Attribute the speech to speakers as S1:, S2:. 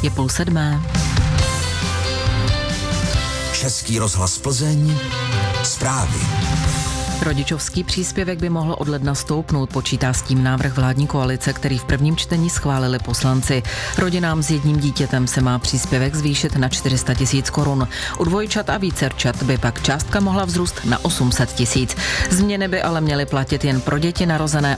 S1: Je 6:30.
S2: Český rozhlas Plzeň, zprávy.
S1: Rodičovský příspěvek by mohl od ledna stoupnout, počítá s tím návrh vládní koalice, který v prvním čtení schválili poslanci. Rodinám s jedním dítětem se má příspěvek zvýšit na 400 000 korun. U dvojčat a vícerčat by pak částka mohla vzrůst na 800 000. Změny by ale měly platit jen pro děti narozené